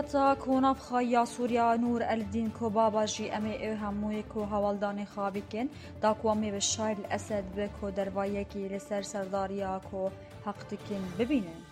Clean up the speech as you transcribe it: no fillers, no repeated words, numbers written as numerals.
تا کوناف خایا سوریا نور الدین کو بابا جی امی او هموی کو حوالدان خابکن دا قومی بشار الاسد به کو دروایه کی لسر سرداریا کو حق تکن ببینن